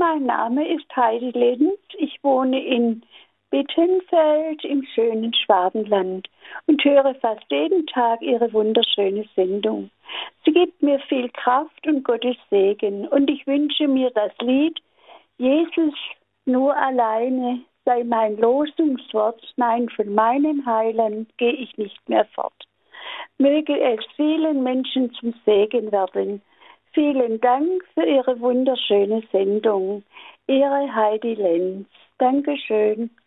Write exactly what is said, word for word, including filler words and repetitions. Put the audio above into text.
Mein Name ist Heidi Lenz. Ich wohne in Bittenfeld im schönen Schwabenland und höre fast jeden Tag Ihre wunderschöne Sendung. Sie gibt mir viel Kraft und Gottes Segen und ich wünsche mir das Lied Jesus nur alleine sei mein Losungswort. Nein, von meinem Heiland gehe ich nicht mehr fort. Möge es vielen Menschen zum Segen werden. Vielen Dank für Ihre wunderschöne Sendung. Ihre Heidi Lenz. Dankeschön.